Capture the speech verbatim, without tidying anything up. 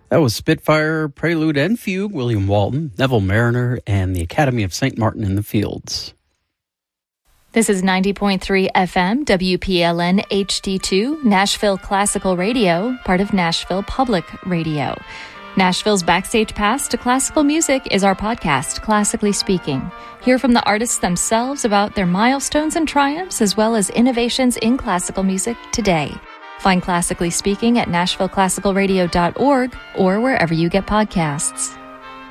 That was Spitfire, Prelude and Fugue, William Walton, Neville Mariner, and the Academy of Saint Martin in the Fields. This is ninety point three F M, W P L N H D two, Nashville Classical Radio, part of Nashville Public Radio. Nashville's backstage pass to classical music is our podcast, Classically Speaking. Hear from the artists themselves about their milestones and triumphs, as well as innovations in classical music today. Find Classically Speaking at nashville classical radio dot org or wherever you get podcasts.